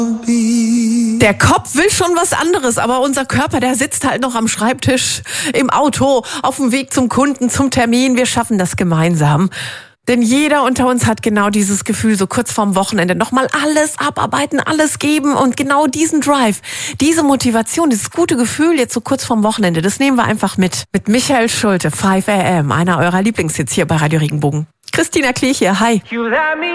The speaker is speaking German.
Der Kopf will schon was anderes, aber unser Körper, der sitzt halt noch am Schreibtisch, im Auto, auf dem Weg zum Kunden, zum Termin. Wir schaffen das gemeinsam. Denn jeder unter uns hat genau dieses Gefühl, so kurz vorm Wochenende nochmal alles abarbeiten, alles geben und genau diesen Drive, diese Motivation, dieses gute Gefühl jetzt so kurz vorm Wochenende, das nehmen wir einfach mit. Mit Michael Schulte, 5 AM, einer eurer Lieblingshits hier bei Radio Regenbogen. Christina Klich hier, hi.